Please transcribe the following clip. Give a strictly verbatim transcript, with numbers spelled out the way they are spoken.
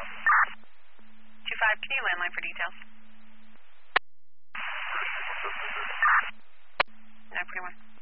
two five, can you landline for details? nine forty-one.